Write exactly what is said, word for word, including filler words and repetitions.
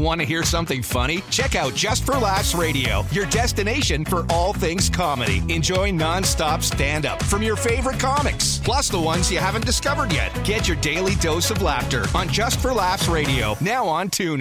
Want to hear something funny? Check out Just for Laughs Radio, your destination for all things comedy. Enjoy non-stop stand-up from your favorite comics, plus the ones you haven't discovered yet. Get your daily dose of laughter on Just for Laughs Radio, now on TuneIn.